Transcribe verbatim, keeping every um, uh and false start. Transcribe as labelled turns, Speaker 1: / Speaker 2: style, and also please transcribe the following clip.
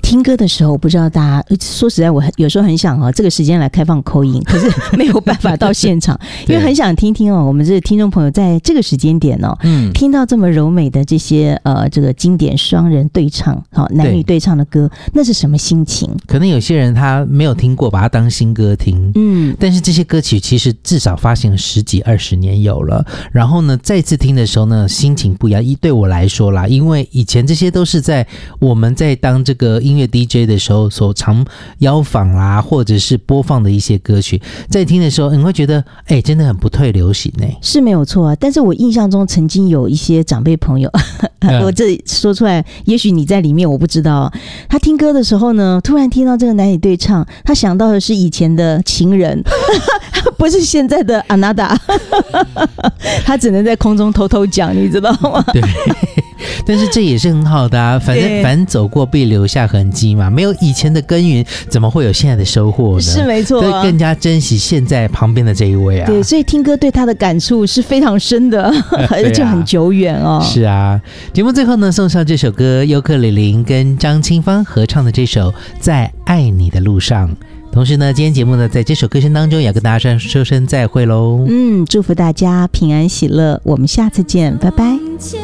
Speaker 1: 听歌的时候，我不知道大家说实在，我有时候很想哦，这个时间来开放call in，可是没有办法到现场，因为很想听听哦，我们这听众朋友在这个时间点哦，嗯，听到这么柔美的这些呃这个经典双人对唱，好、哦、男女对唱的歌，那是什么心情？
Speaker 2: 可能有些人他没有听过，把它当新歌听，嗯，但是这些歌曲其实至少发行了十几二十年有了，然后呢，再次听的时候呢，心情不一样。对我来说啦，因为以前这些都是在我们在当这个音乐 D J 的时候所常邀访啦，或者是播放的一些歌曲，在听的时候你会觉得哎、欸，真的很不退流行哎、欸，
Speaker 1: 是没有错啊。但是我印象中曾经有一些长辈朋友我这说出来也许你在里面我不知道，他听歌的时候呢，突然听到这个男女对唱，他想到的是以前的情人不是现在的阿娜达他只能在空中偷偷讲，你知道吗？
Speaker 2: 对，但是这也是很好的啊，反正凡走过必留下痕迹嘛，没有以前的耕耘怎么会有现在的收获呢？
Speaker 1: 是没错、啊，
Speaker 2: 所以更加珍惜现在旁边的这一位啊。
Speaker 1: 对，所以听歌对他的感触是非常深的而且很久远哦。
Speaker 2: 是啊，节目最后呢，送上这首歌，尤克里林跟张清芳合唱的这首《在爱你的路上》。同时呢，今天节目呢，在这首歌声当中也要跟大家说声再会喽。
Speaker 1: 嗯，祝福大家平安喜乐，我们下次见，拜拜。